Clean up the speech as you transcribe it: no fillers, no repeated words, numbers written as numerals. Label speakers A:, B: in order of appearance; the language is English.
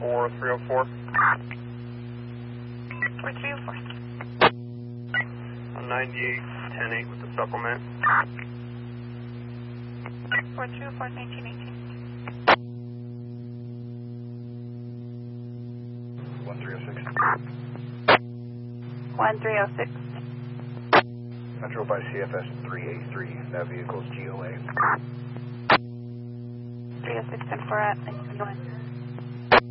A: 4304.
B: 4304.
A: 98, 10-8 with the supplement.
B: 4304, 1918.
C: 1306.
B: 1306.
C: Metro by CFS 383. That vehicle is GOA.
B: 306 10 4 at 1921.